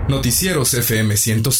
Noticieros FM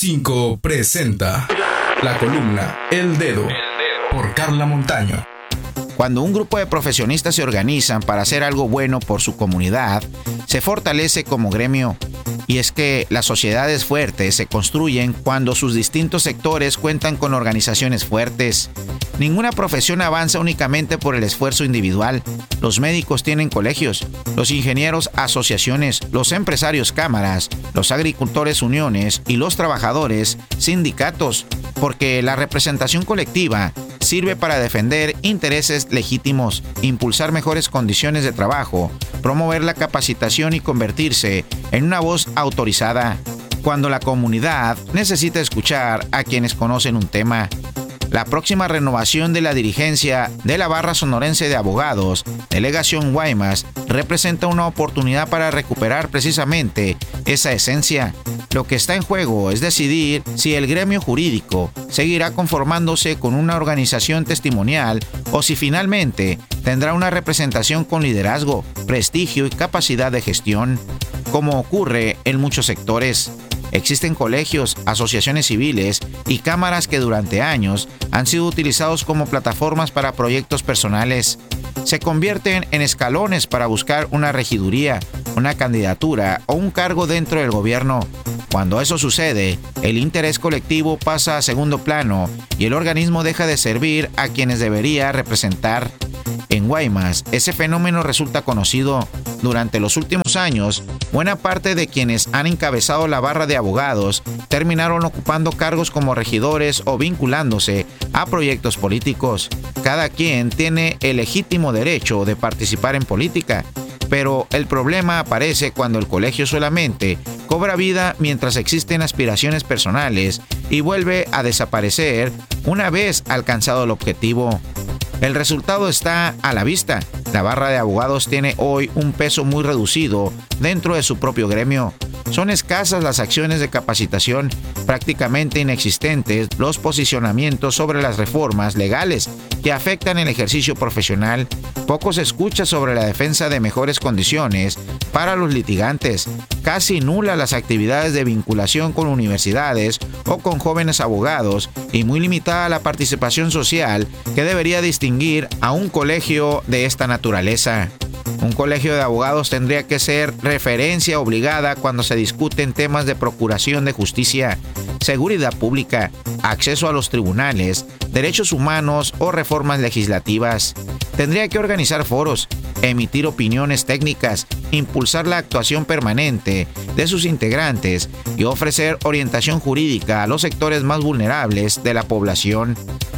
105 presenta la columna El Dedo por Carla Montaño. Cuando un grupo de profesionistas se organizan para hacer algo bueno por su comunidad, se fortalece como gremio. Y es que las sociedades fuertes se construyen cuando sus distintos sectores cuentan con organizaciones fuertes. Ninguna profesión avanza únicamente por el esfuerzo individual. Los médicos tienen colegios, los ingenieros asociaciones, los empresarios cámaras, los agricultores uniones y los trabajadores sindicatos, porque la representación colectiva sirve para defender intereses legítimos, impulsar mejores condiciones de trabajo, promover la capacitación y convertirse en una voz autorizada cuando la comunidad necesita escuchar a quienes conocen un tema. La próxima renovación de la dirigencia de la Barra Sonorense de Abogados, Delegación Guaymas, representa una oportunidad para recuperar precisamente esa esencia. Lo que está en juego es decidir si el gremio jurídico seguirá conformándose con una organización testimonial o si finalmente tendrá una representación con liderazgo, prestigio y capacidad de gestión, como ocurre en muchos sectores. Existen colegios, asociaciones civiles y cámaras que durante años han sido utilizados como plataformas para proyectos personales. Se convierten en escalones para buscar una regiduría, una candidatura o un cargo dentro del gobierno. Cuando eso sucede, el interés colectivo pasa a segundo plano y el organismo deja de servir a quienes debería representar. En Guaymas, ese fenómeno resulta conocido. Durante los últimos años, buena parte de quienes han encabezado la barra de abogados terminaron ocupando cargos como regidores o vinculándose a proyectos políticos. Cada quien tiene el legítimo derecho de participar en política, pero el problema aparece cuando el colegio solamente cobra vida mientras existen aspiraciones personales y vuelve a desaparecer una vez alcanzado el objetivo. El resultado está a la vista. La barra de abogados tiene hoy un peso muy reducido dentro de su propio gremio. Son escasas las acciones de capacitación, prácticamente inexistentes los posicionamientos sobre las reformas legales que afectan el ejercicio profesional. Poco se escucha sobre la defensa de mejores condiciones para los litigantes. Casi nula las actividades de vinculación con universidades o con jóvenes abogados y muy limitada la participación social que debería distinguir a un colegio de esta naturaleza. Un colegio de abogados tendría que ser referencia obligada cuando se discuten temas de procuración de justicia, seguridad pública, acceso a los tribunales, derechos humanos o reformas legislativas. Tendría que organizar foros, emitir opiniones técnicas, impulsar la actuación permanente de sus integrantes y ofrecer orientación jurídica a los sectores más vulnerables de la población.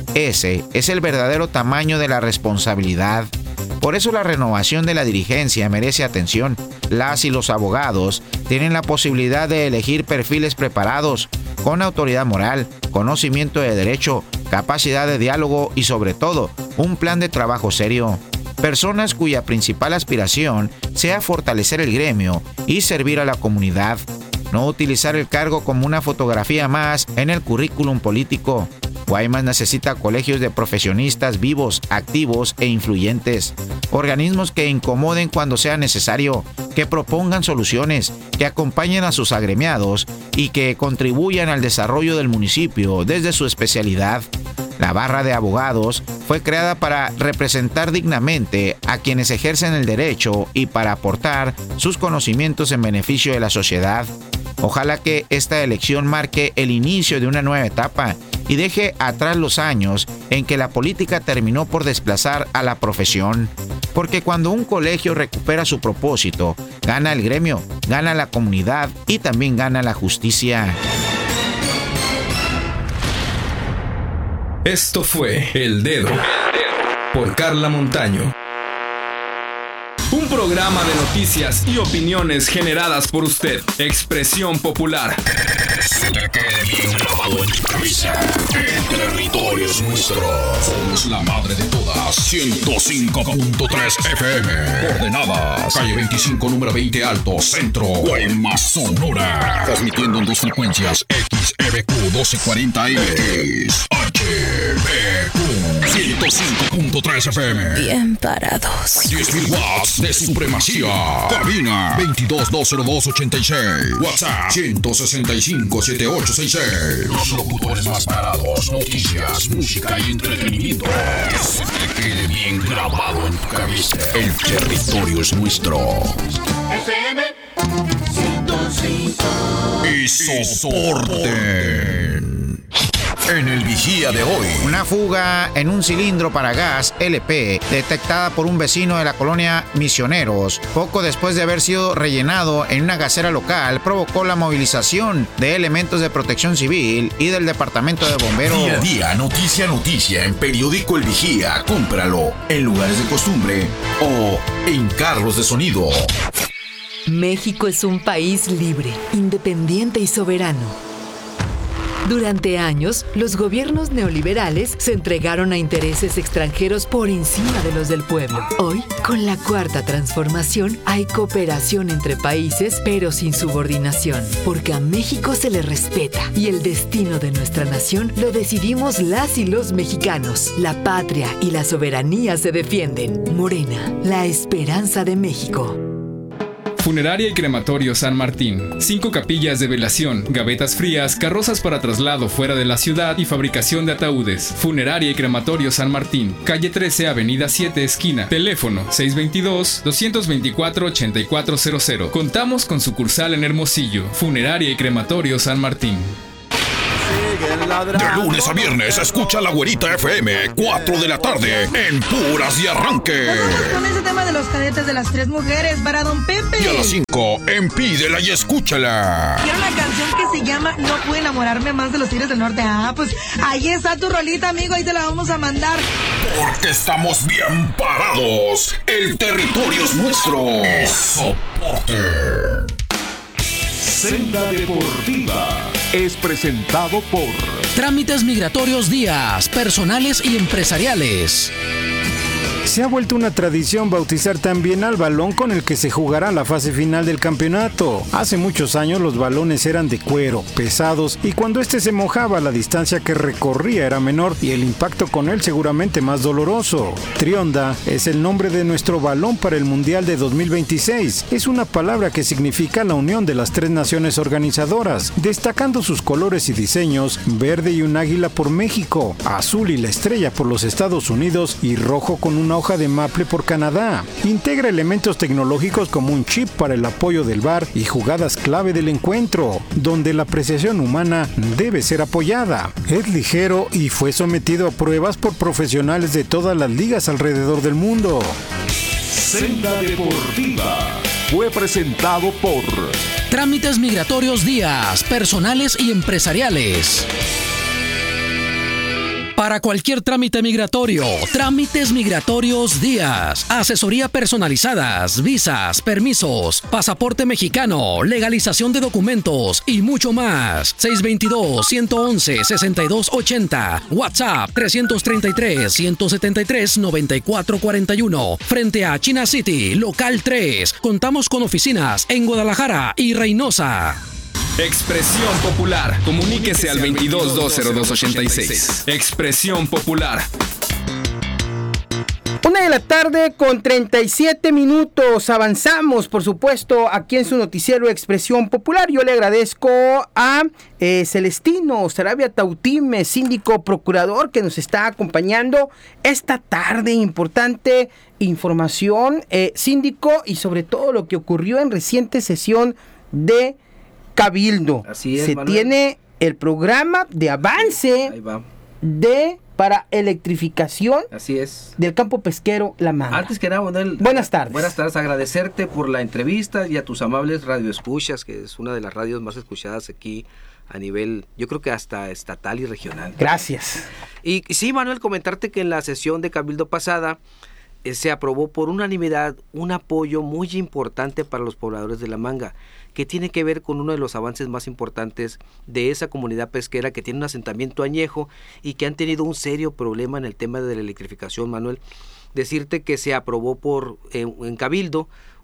Ese es el verdadero tamaño de la responsabilidad. Por eso la renovación de la dirigencia merece atención. Las y los abogados tienen la posibilidad de elegir perfiles preparados, con autoridad moral, conocimiento de derecho, capacidad de diálogo y sobre todo, un plan de trabajo serio. Personas cuya principal aspiración sea fortalecer el gremio y servir a la comunidad. No utilizar el cargo como una fotografía más en el currículum político. Guaymas necesita colegios de profesionistas vivos, activos e influyentes. Organismos que incomoden cuando sea necesario, que propongan soluciones, que acompañen a sus agremiados y que contribuyan al desarrollo del municipio desde su especialidad. La barra de abogados fue creada para representar dignamente a quienes ejercen el derecho y para aportar sus conocimientos en beneficio de la sociedad. Ojalá que esta elección marque el inicio de una nueva etapa y deje atrás los años en que la política terminó por desplazar a la profesión. Porque cuando un colegio recupera su propósito, gana el gremio, gana la comunidad y también gana la justicia. Esto fue El Dedo por Carla Montaño. Un programa de noticias y opiniones generadas por usted. Expresión popular. Se te quede bien grabado en tu cabeza. El territorio es nuestro. Somos la madre de todas. 105.3 FM. Coordenadas. Calle 25, número 20 Alto, Centro. Guaymas, Sonora. Transmitiendo en dos frecuencias. XEBQ 1240X, HBQ 105.3 FM. Bien parados. 10.000 watts de supremacía. Cabina 22-202-86. WhatsApp 165-7866. Los locutores más parados. Noticias, música y entretenimiento. Que se te quede bien grabado en tu cabeza. El territorio es nuestro. FM 105. Y soporten. En el vigía de hoy. Una fuga en un cilindro para gas LP detectada por un vecino de la colonia Misioneros poco después de haber sido rellenado en una gasera local provocó la movilización de elementos de protección civil y del departamento de bomberos. Día a día, noticia a noticia en periódico El Vigía. Cómpralo en lugares de costumbre o en carros de sonido. México es un país libre, independiente y soberano. Durante años, los gobiernos neoliberales se entregaron a intereses extranjeros por encima de los del pueblo. Hoy, con la Cuarta Transformación, hay cooperación entre países, pero sin subordinación, porque a México se le respeta y el destino de nuestra nación lo decidimos las y los mexicanos. La patria y la soberanía se defienden. Morena, la esperanza de México. Funeraria y Crematorio San Martín. 5 capillas de velación, gavetas frías, carrozas para traslado fuera de la ciudad y fabricación de ataúdes. Funeraria y Crematorio San Martín. Calle 13, Avenida 7, esquina. Teléfono 622-224-8400. Contamos con sucursal en Hermosillo. Funeraria y Crematorio San Martín. De lunes a viernes, escucha La Güerita FM, 4 de la tarde, en Puras y Arranque. Con ese tema de los cadetes de las 3 mujeres para Don Pepe. Y a las 5, en Pídela y Escúchala. Quiero una canción que se llama No puedo enamorarme más de los Tigres del Norte. Ah, pues ahí está tu rolita, amigo, ahí te la vamos a mandar. Porque estamos bien parados. El territorio es nuestro. Soporte. Senda Deportiva es presentado por Trámites Migratorios Díaz, personales y empresariales. Se ha vuelto una tradición bautizar también al balón con el que se jugará la fase final del campeonato. Hace muchos años los balones eran de cuero, pesados, y cuando este se mojaba la distancia que recorría era menor y el impacto con él seguramente más doloroso. Trionda es el nombre de nuestro balón para el Mundial de 2026. Es una palabra que significa la unión de las 3 naciones organizadoras, destacando sus colores y diseños, verde y un águila por México, azul y la estrella por los Estados Unidos y rojo con una hoja de maple por Canadá. Integra elementos tecnológicos como un chip para el apoyo del VAR y jugadas clave del encuentro, donde la apreciación humana debe ser apoyada. Es ligero y fue sometido a pruebas por profesionales de todas las ligas alrededor del mundo. Senda Deportiva fue presentado por Trámites Migratorios Díaz, personales y empresariales. Para cualquier trámite migratorio, Trámites Migratorios Díaz. Asesoría personalizadas, visas, permisos, pasaporte mexicano, legalización de documentos y mucho más. 622-111-6280. WhatsApp 333-173-9441. Frente a China City, local 3. Contamos con oficinas en Guadalajara y Reynosa. Expresión Popular. Comuníquese al 22-202-86. Expresión Popular. 1:37 Avanzamos, por supuesto, aquí en su noticiero Expresión Popular. Yo le agradezco a Celestino Sarabia Tautime, síndico procurador, que nos está acompañando esta tarde. Importante información, síndico, y sobre todo lo que ocurrió en reciente sesión de Cabildo. Así es, se Manuel. tiene el programa de avance para electrificación. Así es. Del campo pesquero La Manga. Antes que nada, Manuel, buenas tardes. Buenas tardes, agradecerte por la entrevista y a tus amables radioescuchas, que es una de las radios más escuchadas aquí a nivel, yo creo que hasta estatal y regional. Gracias. Y sí, Manuel, comentarte que en la sesión de Cabildo pasada se aprobó por unanimidad un apoyo muy importante para los pobladores de La Manga, que tiene que ver con uno de los avances más importantes de esa comunidad pesquera que tiene un asentamiento añejo y que han tenido un serio problema en el tema de la electrificación, Manuel. Decirte que se aprobó en Cabildo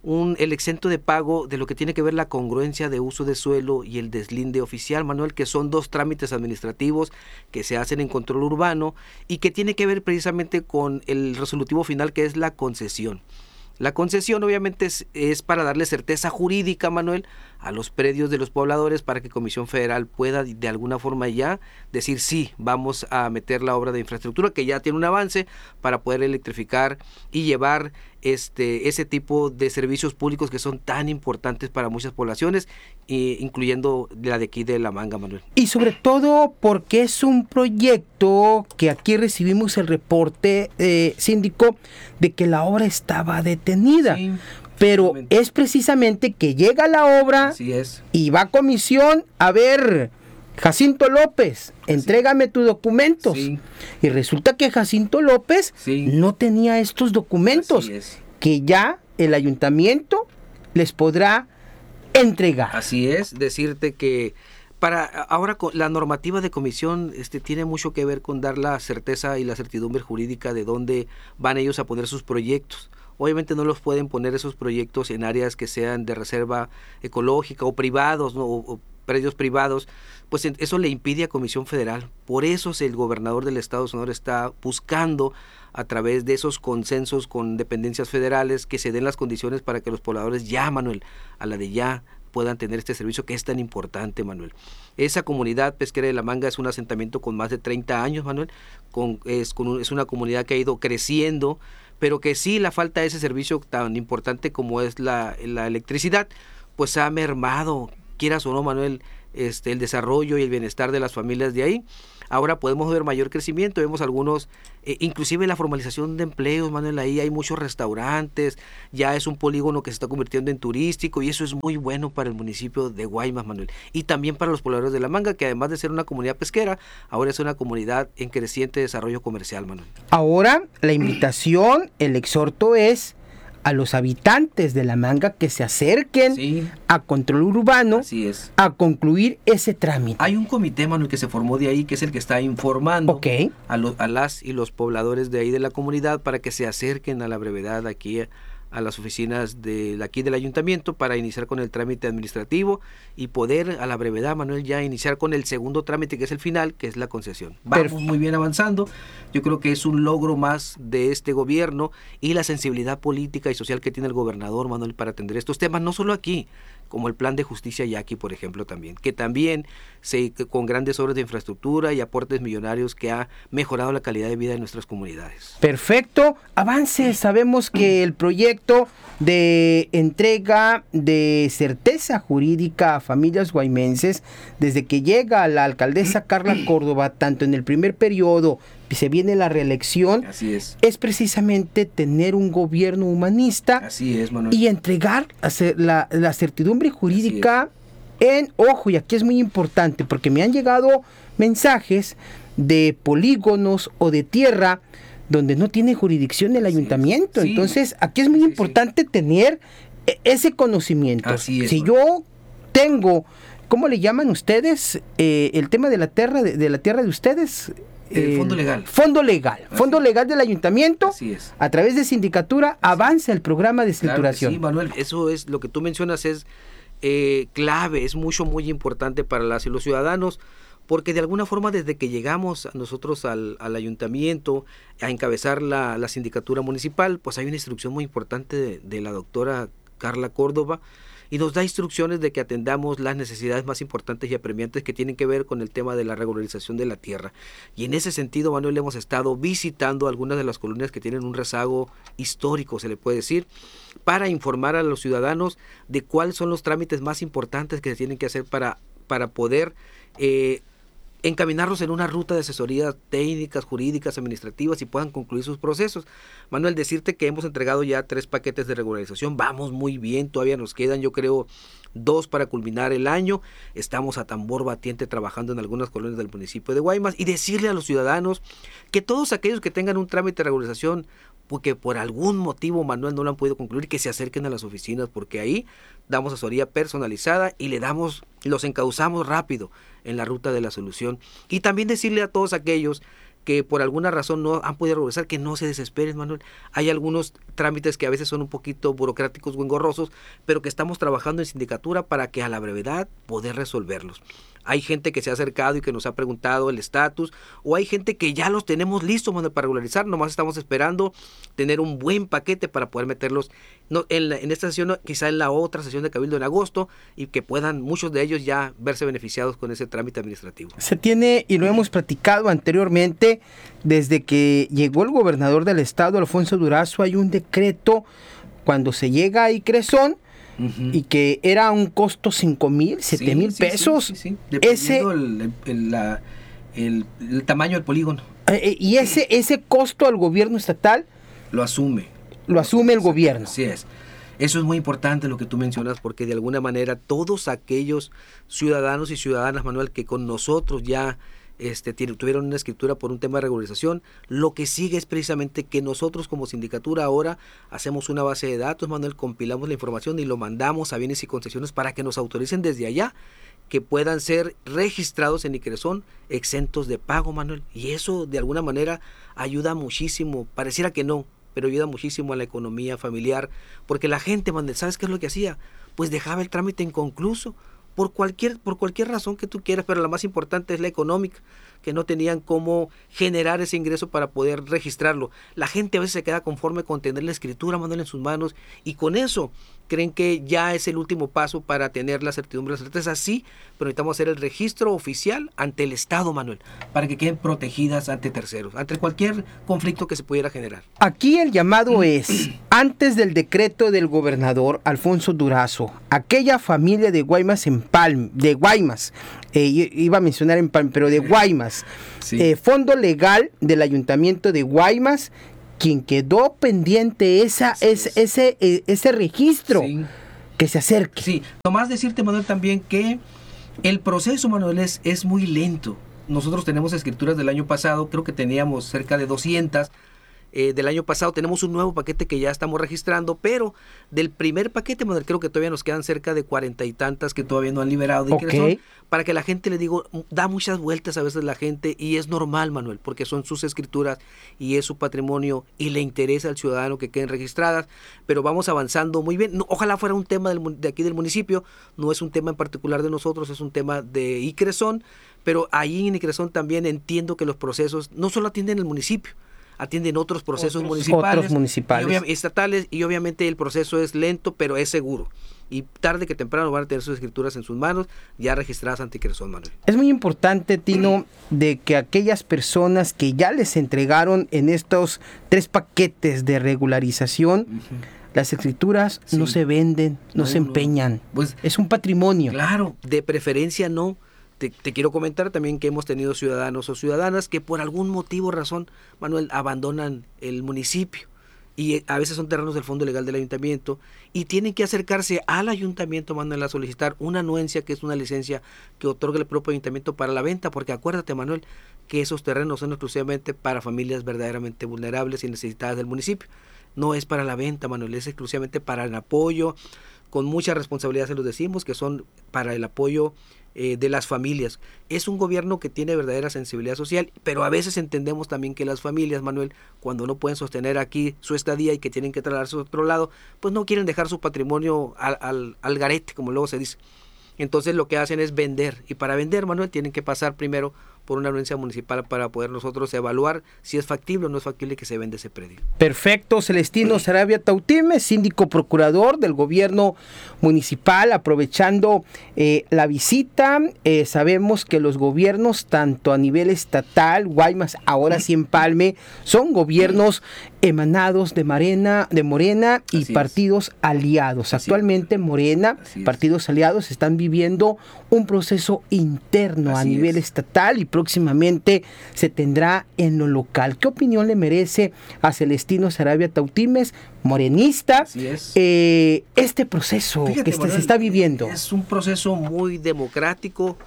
el exento de pago de lo que tiene que ver la congruencia de uso de suelo y el deslinde oficial, Manuel, que son 2 trámites administrativos que se hacen en control urbano y que tiene que ver precisamente con el resolutivo final, que es la concesión. La concesión obviamente es para darle certeza jurídica, Manuel, a los predios de los pobladores para que Comisión Federal pueda de alguna forma ya decir sí, vamos a meter la obra de infraestructura que ya tiene un avance para poder electrificar y llevar ese tipo de servicios públicos que son tan importantes para muchas poblaciones, incluyendo la de aquí de La Manga, Manuel. Y sobre todo porque es un proyecto que aquí recibimos el reporte, síndico, de que la obra estaba detenida. Sí. Pero es precisamente que llega la obra. Así es. Y va a comisión a ver, Jacinto López, entrégame tus documentos. Sí. Y resulta que Jacinto López no tenía estos documentos que ya el ayuntamiento les podrá entregar. Así es, decirte que ahora la normativa de comisión tiene mucho que ver con dar la certeza y la certidumbre jurídica de dónde van ellos a poner sus proyectos. Obviamente no los pueden poner esos proyectos en áreas que sean de reserva ecológica o privados, ¿no? o predios privados, pues eso le impide a Comisión Federal. Por eso el gobernador del estado de Sonora está buscando a través de esos consensos con dependencias federales que se den las condiciones para que los pobladores ya, Manuel, a la de ya puedan tener este servicio que es tan importante, Manuel. Esa comunidad pesquera de La Manga es un asentamiento con más de 30 años, Manuel, es una comunidad que ha ido creciendo, pero que sí la falta de ese servicio tan importante como es la electricidad, pues ha mermado, quieras o no, Manuel, el desarrollo y el bienestar de las familias de ahí. Ahora podemos ver mayor crecimiento, vemos algunos, inclusive la formalización de empleos, Manuel, ahí hay muchos restaurantes, ya es un polígono que se está convirtiendo en turístico y eso es muy bueno para el municipio de Guaymas, Manuel, y también para los pobladores de La Manga, que además de ser una comunidad pesquera, ahora es una comunidad en creciente desarrollo comercial, Manuel. Ahora la invitación, el exhorto es a los habitantes de La Manga que se acerquen a control urbano. Así es. A concluir ese trámite. Hay un comité, Manuel, que se formó de ahí, que es el que está informando a las y los pobladores de ahí de la comunidad para que se acerquen a la brevedad aquí a las oficinas de aquí del ayuntamiento para iniciar con el trámite administrativo y poder a la brevedad, Manuel, ya iniciar con el segundo trámite, que es el final, que es la concesión. Vamos muy bien avanzando. Yo creo que es un logro más de este gobierno y la sensibilidad política y social que tiene el gobernador, Manuel, para atender estos temas, no solo aquí, como el plan de justicia Yaqui, por ejemplo, también, que también con grandes obras de infraestructura y aportes millonarios que ha mejorado la calidad de vida de nuestras comunidades. Perfecto, avance. Sabemos que el proyecto de entrega de certeza jurídica a familias guaymenses, desde que llega la alcaldesa Carla Córdoba, tanto en el primer periodo, se viene la reelección, así es precisamente tener un gobierno humanista. Así es, Manuel. Y entregar la certidumbre jurídica ojo, y aquí es muy importante, porque me han llegado mensajes de polígonos o de tierra donde no tiene jurisdicción el ayuntamiento. Entonces, aquí es muy importante tener ese conocimiento. Así es, si yo tengo, ¿cómo le llaman ustedes? El tema de la tierra de ustedes. Fondo legal. Fondo legal del ayuntamiento. Así es. A través de sindicatura avanza el programa de escrituración. Claro, sí, Manuel, eso es lo que tú mencionas, es clave, es muy importante para las y los ciudadanos, porque de alguna forma desde que llegamos nosotros al ayuntamiento a encabezar la sindicatura municipal, pues hay una instrucción muy importante de la doctora Carla Córdoba, y nos da instrucciones de que atendamos las necesidades más importantes y apremiantes que tienen que ver con el tema de la regularización de la tierra. Y en ese sentido, Manuel, hemos estado visitando algunas de las colonias que tienen un rezago histórico, se le puede decir, para informar a los ciudadanos de cuáles son los trámites más importantes que se tienen que hacer para poder encaminarlos en una ruta de asesorías técnicas, jurídicas, administrativas y puedan concluir sus procesos. Manuel, decirte que hemos entregado ya 3 paquetes de regularización, vamos muy bien, todavía nos quedan yo creo 2 para culminar el año, estamos a tambor batiente trabajando en algunas colonias del municipio de Guaymas y decirle a los ciudadanos que todos aquellos que tengan un trámite de regularización porque por algún motivo, Manuel, no lo han podido concluir, que se acerquen a las oficinas, porque ahí damos asesoría personalizada y los encauzamos rápido en la ruta de la solución. Y también decirle a todos aquellos que por alguna razón no han podido regularizar, que no se desesperen, Manuel. Hay algunos trámites que a veces son un poquito burocráticos o engorrosos, pero que estamos trabajando en sindicatura para que a la brevedad poder resolverlos. Hay gente que se ha acercado y que nos ha preguntado el estatus, o hay gente que ya los tenemos listos, Manuel, para regularizar, nomás estamos esperando tener un buen paquete para poder meterlos en esta sesión, quizá en la otra sesión de Cabildo en agosto, y que puedan muchos de ellos ya verse beneficiados con ese trámite administrativo. Se tiene, y lo hemos platicado anteriormente, desde que llegó el gobernador del estado, Alfonso Durazo, hay un decreto cuando se llega a Icresón, y que era un costo 5,000, 7,000 pesos. Sí. Dependiendo el tamaño del polígono. Y ese costo al gobierno estatal lo asume. Lo asume el gobierno. Así es. Eso es muy importante lo que tú mencionas, porque de alguna manera todos aquellos ciudadanos y ciudadanas, Manuel, que con nosotros ya tuvieron una escritura por un tema de regularización, lo que sigue es precisamente que nosotros como sindicatura ahora hacemos una base de datos, Manuel, compilamos la información y lo mandamos a bienes y concesiones para que nos autoricen desde allá que puedan ser registrados en Icresón exentos de pago, Manuel, y eso de alguna manera ayuda muchísimo, pareciera que no, pero ayuda muchísimo a la economía familiar, porque la gente, Manuel, ¿sabes qué es lo que hacía? Pues dejaba el trámite inconcluso, por cualquier razón que tú quieras, pero la más importante es la económica, que no tenían cómo generar ese ingreso para poder registrarlo. La gente a veces se queda conforme con tener la escritura, Manuel, en sus manos, y con eso creen que ya es el último paso para tener la certidumbre de la certeza. Sí, pero necesitamos hacer el registro oficial ante el Estado, Manuel, para que queden protegidas ante terceros, ante cualquier conflicto que se pudiera generar. Aquí el llamado es, antes del decreto del gobernador Alfonso Durazo, aquella familia de Guaymas iba a mencionar en Palm, pero de Guaymas, fondo legal del ayuntamiento de Guaymas, quien quedó pendiente ese registro, que se acerque. Sí, nomás decirte, Manuel, también que el proceso, Manuel, es muy lento. Nosotros tenemos escrituras del año pasado, creo que teníamos cerca de 200 del año pasado. Tenemos un nuevo paquete que ya estamos registrando, pero del primer paquete, Manuel, creo que todavía nos quedan cerca de 40 y tantas que todavía no han liberado de Icresón, para que la gente, le digo, da muchas vueltas a veces la gente, y es normal, Manuel, porque son sus escrituras y es su patrimonio y le interesa al ciudadano que queden registradas, pero vamos avanzando muy bien. No, ojalá fuera un tema de aquí del municipio, no es un tema en particular de nosotros, es un tema de Icresón, pero ahí en Icresón también entiendo que los procesos no solo atienden el municipio, atienden otros procesos municipales, y estatales, y obviamente el proceso es lento, pero es seguro. Y tarde que temprano van a tener sus escrituras en sus manos, ya registradas ante Icresón, Manuel. Es muy importante, Tino, de que aquellas personas que ya les entregaron en estos 3 paquetes de regularización, las escrituras no se venden, no se empeñan. Pues, es un patrimonio. Claro, de preferencia no. Te quiero comentar también que hemos tenido ciudadanos o ciudadanas que por algún motivo o razón, Manuel, abandonan el municipio, y a veces son terrenos del fondo legal del ayuntamiento y tienen que acercarse al ayuntamiento, Manuel, a solicitar una anuencia, que es una licencia que otorga el propio ayuntamiento para la venta, porque acuérdate, Manuel, que esos terrenos son exclusivamente para familias verdaderamente vulnerables y necesitadas del municipio. No es para la venta, Manuel, es exclusivamente para el apoyo, con mucha responsabilidad se los decimos, que son para el apoyo de las familias. Es un gobierno que tiene verdadera sensibilidad social, pero a veces entendemos también que las familias, Manuel, cuando no pueden sostener aquí su estadía y que tienen que trasladarse a otro lado, pues no quieren dejar su patrimonio al garete, como luego se dice. Entonces lo que hacen es vender, y para vender, Manuel, tienen que pasar primero por una anuencia municipal para poder nosotros evaluar si es factible o no es factible que se venda ese predio. Perfecto. Celestino Sarabia Tautime, síndico procurador del gobierno municipal, aprovechando la visita. Sabemos que los gobiernos, tanto a nivel estatal, Guaymas, ahora sí Empalme, son gobiernos emanados de Morena y partidos aliados. Actualmente Morena, partidos aliados, están viviendo un proceso interno a nivel estatal, y próximamente se tendrá en lo local. ¿Qué opinión le merece a Celestino Sarabia Tautimes, morenista, este proceso que se está viviendo? Es un proceso muy democrático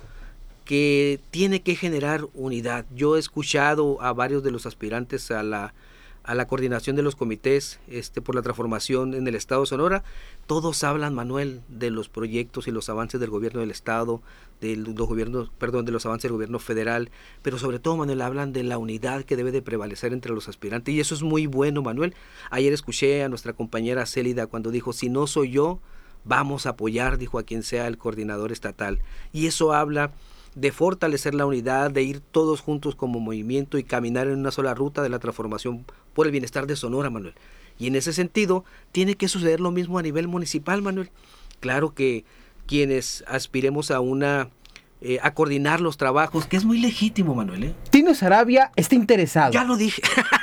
que tiene que generar unidad. Yo he escuchado a varios de los aspirantes a a la coordinación de los comités por la transformación en el Estado de Sonora, todos hablan, Manuel, de los proyectos y los avances del gobierno del Estado, de los avances del gobierno federal, pero sobre todo, Manuel, hablan de la unidad que debe de prevalecer entre los aspirantes, y eso es muy bueno, Manuel. Ayer escuché a nuestra compañera Célida cuando dijo, si no soy yo, vamos a apoyar, dijo, a quien sea el coordinador estatal, y eso habla de fortalecer la unidad, de ir todos juntos como movimiento y caminar en una sola ruta de la transformación por el bienestar de Sonora, Manuel. Y en ese sentido, tiene que suceder lo mismo a nivel municipal, Manuel. Claro que quienes aspiremos a coordinar los trabajos, que es muy legítimo, Manuel. Tino Sarabia está interesado. Ya lo dije.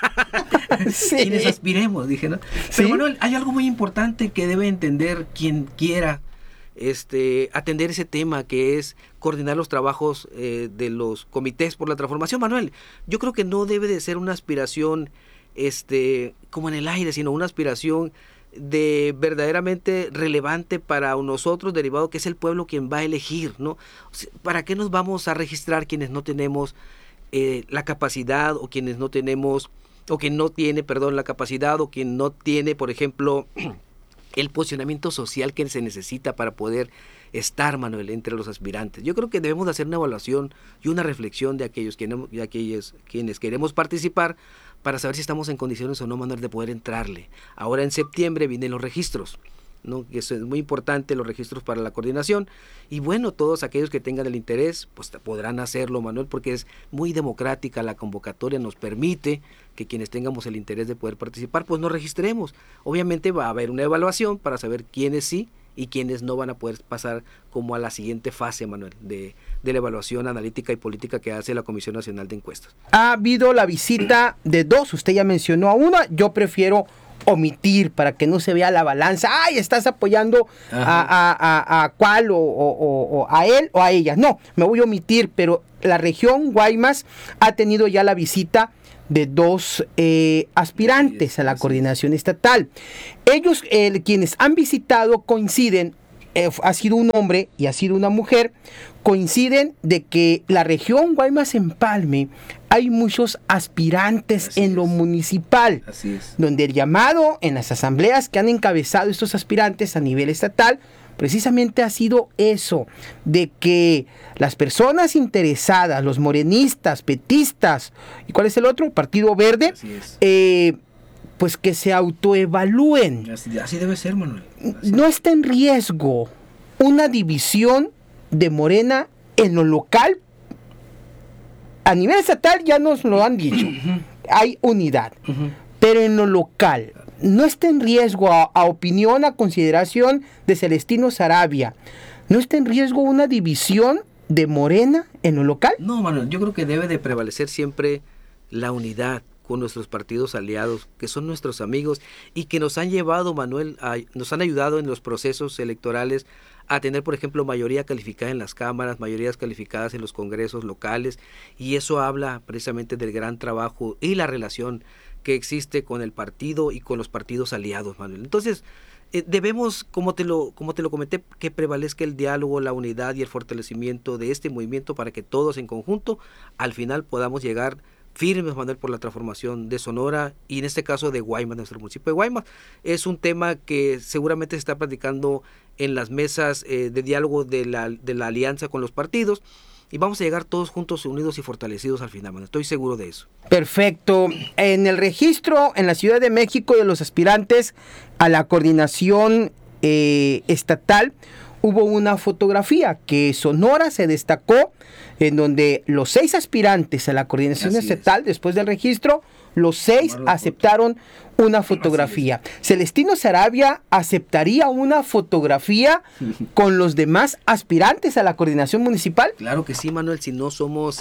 Sí. Quienes aspiremos, dije, ¿no? Pero, ¿sí? Manuel, hay algo muy importante que debe entender quien quiera atender ese tema, que es coordinar los trabajos de los comités por la transformación, Manuel. Yo creo que no debe de ser una aspiración como en el aire, sino una aspiración de verdaderamente relevante para nosotros, derivado que es el pueblo quien va a elegir, ¿no? ¿Para qué nos vamos a registrar quienes no tenemos la capacidad, o quienes no tenemos, o quien no tiene, la capacidad, o quien no tiene, por ejemplo, el posicionamiento social que se necesita para poder estar, Manuel, entre los aspirantes? Yo creo que debemos de hacer una evaluación y una reflexión de aquellos quienes queremos participar, para saber si estamos en condiciones o no, Manuel, de poder entrarle. Ahora en septiembre vienen los registros, ¿no? Que eso es muy importante, los registros para la coordinación, y bueno, todos aquellos que tengan el interés, pues podrán hacerlo, Manuel, porque es muy democrática la convocatoria, nos permite que quienes tengamos el interés de poder participar, pues nos registremos. Obviamente va a haber una evaluación para saber quiénes sí y quienes no van a poder pasar como a la siguiente fase, Manuel, de la evaluación analítica y política que hace la Comisión Nacional de Encuestas. Ha habido la visita de dos, usted ya mencionó a una, yo prefiero omitir para que no se vea la balanza. ¡Ay, estás apoyando a cuál o a él o a ella! No, me voy a omitir, pero la región Guaymas ha tenido ya la visita de dos aspirantes a la coordinación estatal. Ellos, quienes han visitado, coinciden, ha sido un hombre y ha sido una mujer, coinciden de que la región Guaymas-Empalme hay muchos aspirantes en lo municipal, donde el llamado en las asambleas que han encabezado estos aspirantes a nivel estatal precisamente ha sido eso, de que las personas interesadas, los morenistas, petistas, ¿y cuál es el otro? Partido Verde, pues que se autoevalúen. Así debe ser, Manuel. No está en riesgo una división de Morena en lo local. A nivel estatal ya nos lo han dicho, hay unidad, pero en lo local no está en riesgo, a opinión, a consideración de Celestino Sarabia, no está en riesgo una división de Morena en lo local. No, Manuel, yo creo que debe de prevalecer siempre la unidad con nuestros partidos aliados, que son nuestros amigos y que nos han llevado, Manuel, nos han ayudado en los procesos electorales a tener, por ejemplo, mayoría calificada en las cámaras, mayorías calificadas en los congresos locales, y eso habla precisamente del gran trabajo y la relación que existe con el partido y con los partidos aliados, Manuel. Entonces, debemos, como te lo comenté, que prevalezca el diálogo, la unidad y el fortalecimiento de este movimiento para que todos en conjunto al final podamos llegar firmes, Manuel, por la transformación de Sonora y en este caso de Guaymas, nuestro municipio de Guaymas. Es un tema que seguramente se está platicando en las mesas de diálogo de la alianza con los partidos, y vamos a llegar todos juntos, unidos y fortalecidos al final, Manuel. Estoy seguro de eso. Perfecto. En el registro en la Ciudad de México de los aspirantes a la coordinación estatal, hubo una fotografía que Sonora se destacó, en donde los 6 aspirantes a la coordinación estatal, después del registro, los 6 aceptaron una fotografía. ¿Celestino Sarabia aceptaría una fotografía con los demás aspirantes a la coordinación municipal? Claro que sí, Manuel, si no somos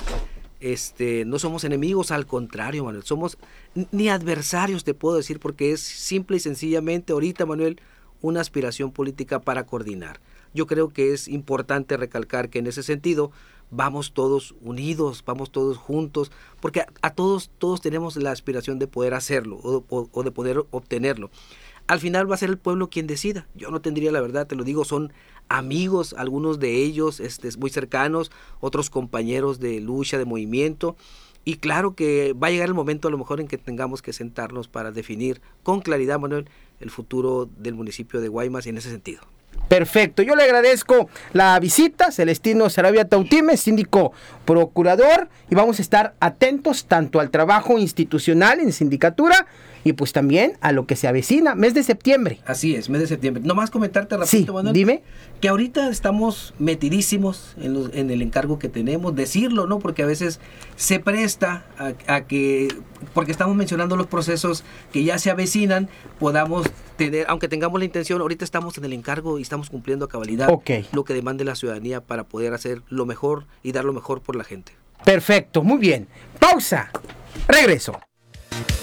no somos enemigos, al contrario, Manuel, somos ni adversarios, te puedo decir, porque es simple y sencillamente ahorita, Manuel, una aspiración política para coordinar. Yo creo que es importante recalcar que en ese sentido vamos todos unidos, vamos todos juntos, porque a todos tenemos la aspiración de poder hacerlo o de poder obtenerlo. Al final va a ser el pueblo quien decida. Yo no tendría, la verdad, te lo digo, son amigos, algunos de ellos muy cercanos, otros compañeros de lucha, de movimiento, Y claro que va a llegar el momento a lo mejor en que tengamos que sentarnos para definir con claridad, Manuel, el futuro del municipio de Guaymas en ese sentido. Perfecto, yo le agradezco la visita, Celestino Saravia Tautime, síndico procurador, y vamos a estar atentos tanto al trabajo institucional en sindicatura y pues también a lo que se avecina, mes de septiembre. Así es, mes de septiembre. Nomás comentarte rapidito, Sí, Manuel, dime. que ahorita estamos metidísimos en el encargo que tenemos, decirlo, ¿no? Porque a veces se presta a que, porque estamos mencionando los procesos que ya se avecinan, podamos tener, aunque tengamos la intención, ahorita estamos en el encargo y estamos cumpliendo a cabalidad lo que demande la ciudadanía para poder hacer lo mejor y dar lo mejor por la gente. Perfecto, muy bien. Pausa. Regreso.